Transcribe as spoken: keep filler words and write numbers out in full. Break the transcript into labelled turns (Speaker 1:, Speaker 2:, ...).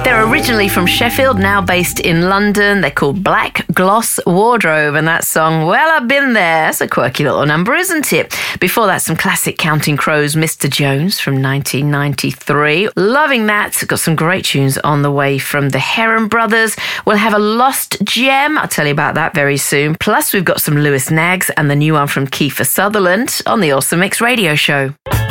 Speaker 1: They're originally from Sheffield, now based in London. They're called Black Gloss Wardrobe, and that song, Well, I've Been There. That's a quirky little number, isn't it? Before that, some classic Counting Crows, Mister Jones from nineteen ninety-three. Loving that. Got some great tunes on the way from the Heron Brothers. We'll have a lost gem. I'll tell you about that very soon. Plus, we've got some Lewis Naggs and the new one from Kiefer Sutherland on the Awesome Mix Radio Show.